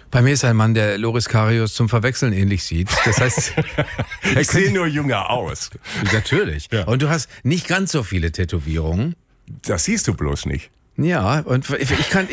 Bei mir ist ein Mann, der Loris Karius zum Verwechseln ähnlich sieht. Das heißt, ich sehe nur jünger aus. Natürlich. Ja. Und du hast nicht ganz so viele Tätowierungen. Das siehst du bloß nicht. Ja, und ich kann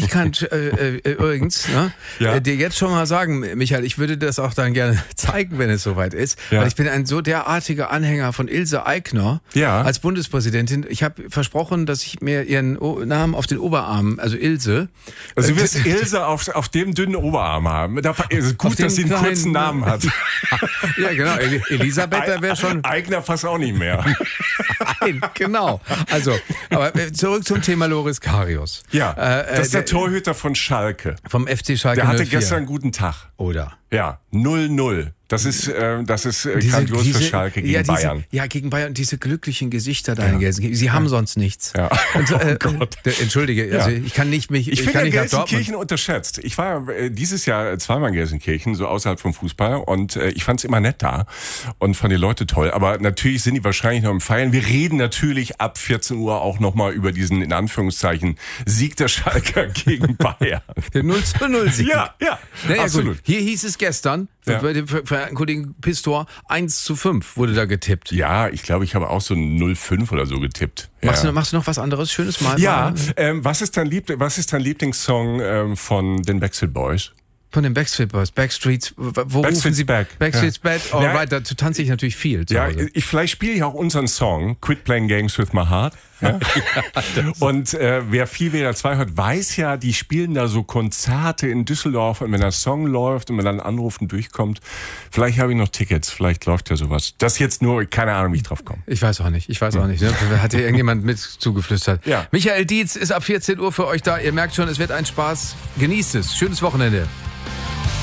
übrigens dir jetzt schon mal sagen, Michael, ich würde das auch dann gerne zeigen, wenn es soweit ist. Ja. Weil ich bin ein so derartiger Anhänger von Ilse Aigner als Bundespräsidentin. Ich habe versprochen, dass ich mir ihren Namen auf den Oberarm, also Ilse. Also du wirst Ilse auf dem dünnen Oberarm haben. Also gut, dass sie einen kurzen Namen hat. Ja, genau. Elisabeth, da wäre schon... Aigner fast auch nicht mehr. Nein, genau. Also, aber zurück zum Thema Loris Karius. Ja, das ist der Torhüter von Schalke. Vom FC Schalke 04. Der hatte gestern einen guten Tag. Oder? Ja, 0-0. Das ist grandios für Schalke gegen Bayern. Ja, gegen Bayern. Diese glücklichen Gesichter da in Gelsenkirchen. Sie haben sonst nichts. Ja. Und, entschuldige, also ich kann nicht mich... Ich finde Gelsenkirchen unterschätzt. Ich war dieses Jahr zweimal in Gelsenkirchen, so außerhalb vom Fußball. Und ich fand es immer nett da und fand die Leute toll. Aber natürlich sind die wahrscheinlich noch im Feiern. Wir reden natürlich ab 14 Uhr auch nochmal über diesen, in Anführungszeichen, Sieg der Schalker gegen Bayern. Der 0-0-Sieg. Ja, absolut. Gut. Hier hieß es gestern, für den Kollegen Pistor, 1-5 wurde da getippt. Ja, ich glaube, ich habe auch so 0-5 oder so getippt. Machst du noch was anderes Schönes mal? Ja, was ist dein Lieblingssong von den Backstreet Boys? Von den Backstreet Boys, Backstreets, wo rufen sie? Backstreet's Back, alright, dazu tanze ich natürlich viel zu Hause. Vielleicht spiele ich auch unseren Song, Quit Playing Games with My Heart. Ja? Und wer viel WDR 2 hört, weiß ja, die spielen da so Konzerte in Düsseldorf und wenn der Song läuft und man dann anruft und durchkommt, vielleicht habe ich noch Tickets, vielleicht läuft ja sowas. Das jetzt nur, keine Ahnung, wie ich drauf komme. Ich weiß auch nicht. Ne? Hat dir irgendjemand mit zugeflüstert. Ja. Michael Dietz ist ab 14 Uhr für euch da. Ihr merkt schon, es wird ein Spaß. Genießt es. Schönes Wochenende.